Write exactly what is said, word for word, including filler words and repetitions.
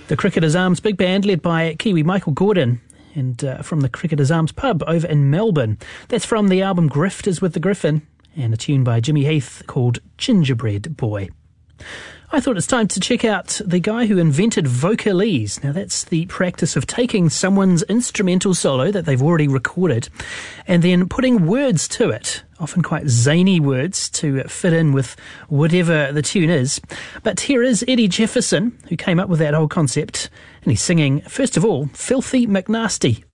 The Cricketers Arms Big Band, led by Kiwi Michael Gordon, and uh, from the Cricketers Arms pub over in Melbourne. That's from the album Grifters with the Griffin, and a tune by Jimmy Heath called Gingerbread Boy. I thought it's time to check out the guy who invented vocalese. Now, that's the practice of taking someone's instrumental solo that they've already recorded and then putting words to it, often quite zany words to fit in with whatever the tune is. But here is Eddie Jefferson, who came up with that whole concept, and he's singing, first of all, Filthy McNasty.